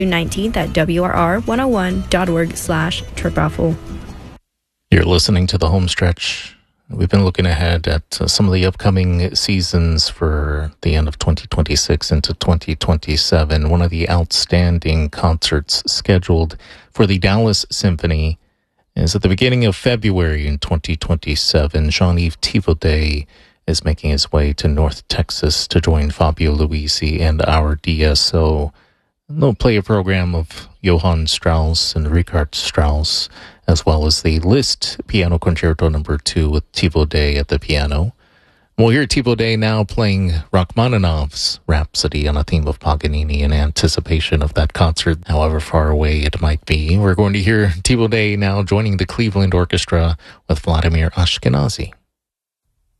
19th at WRR101.org/Turf You're listening to the home stretch. We've been looking ahead at some of the upcoming seasons for the end of 2026 into 2027. One of the outstanding concerts scheduled for the Dallas Symphony is at the beginning of February in 2027. Jean-Yves Thibaudet is making his way to North Texas to join Fabio Luisi and our DSO. They'll play a program of Johann Strauss and Richard Strauss, as well as the Liszt Piano Concerto No. 2 with Thibaudet at the piano. We'll hear Thibaudet now playing Rachmaninoff's Rhapsody on a theme of Paganini in anticipation of that concert, however far away it might be. We're going to hear Thibaudet now joining the Cleveland Orchestra with Vladimir Ashkenazy.